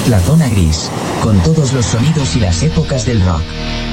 La zona gris, con todos los sonidos y las épocas del rock.